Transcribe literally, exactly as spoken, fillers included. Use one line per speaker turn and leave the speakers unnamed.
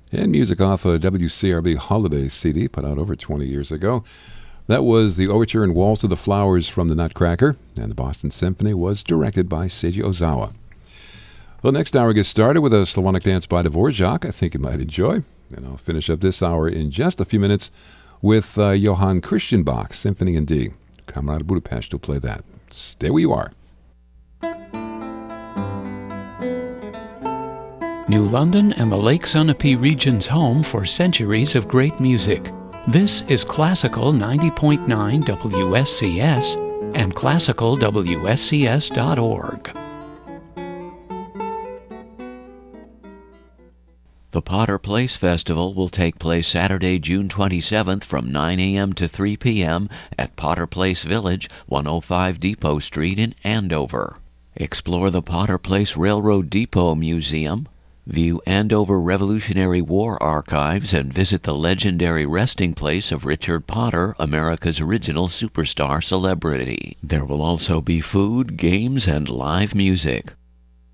And music off a W C R B holiday C D put out over twenty years ago. That was the overture and Waltz of the Flowers from the Nutcracker, and the Boston Symphony was directed by Seiji Ozawa. Well, next hour gets started with a Slavonic dance by Dvorak I think you might enjoy. And I'll finish up this hour in just a few minutes with uh, Johann Christian Bach, Symphony in D. Comrade Budapest will play that. Stay where you are.
New London and the Lake Sunapee region's home for centuries of great music. This is Classical ninety point nine W S C S and classical W S C S dot org.
The Potter Place Festival will take place Saturday, June twenty-seventh from nine a.m. to three p.m. at Potter Place Village, one oh five Depot Street in Andover. Explore the Potter Place Railroad Depot Museum, view Andover Revolutionary War archives, and visit the legendary resting place of Richard Potter, America's original superstar celebrity. There will also be food, games, and live music.